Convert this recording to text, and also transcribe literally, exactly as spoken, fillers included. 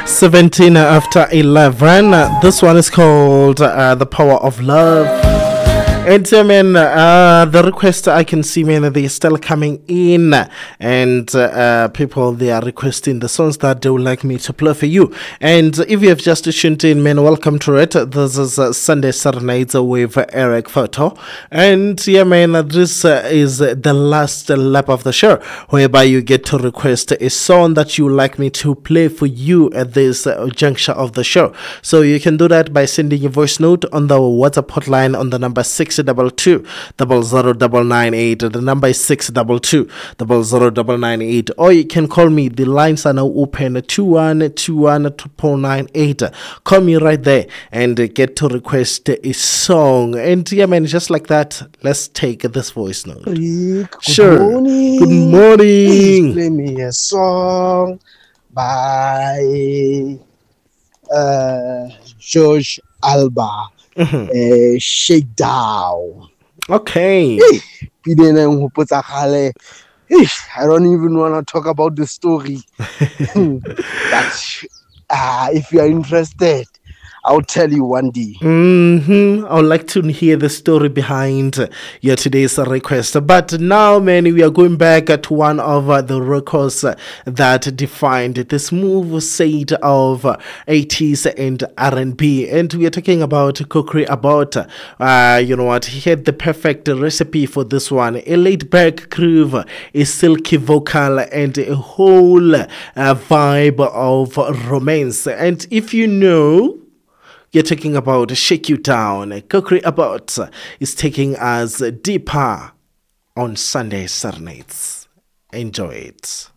seventeen after eleven. This one is called uh, The Power of Love. And uh, man, uh, the request I can see, man, they're still coming in, and uh, people they are requesting the songs that they would like me to play for you. And if you have just tuned in, man, welcome to it. This is uh, Sunday Serenades with Eric Photo, and yeah, man, this uh, is the last lap of the show, whereby you get to request a song that you would like me to play for you at this uh, juncture of the show. So you can do that by sending a voice note on the WhatsApp hotline on the number six double two double zero double nine eight. The number is six double two double zero double nine eight, or you can call me. The lines are now open two one two one two nine eight. Call me right there and get to request a song. And yeah, man, just like that, let's take this voice note. Good Sure. morning. Good morning. Please play me a song by uh, George Alba. Mhm. Uh, Shakedown. Okay. Eh, Pidene ngopotsa kgale. Eh, I don't even want to talk about the story. But uh, if you are interested, I'll tell you one day. Mm-hmm. I would like to hear the story behind uh, your today's request. But now, man, we are going back uh, to one of uh, the records uh, that defined the smooth side of uh, eighties and R and B. And we are talking about Kokri About. Uh, you know what? He had the perfect recipe for this one. A laid-back groove, a silky vocal, and a whole uh, vibe of romance. And if you know, you're talking about Shake You Down. Kokri About is taking us deeper on Sunday Serenades. Enjoy it.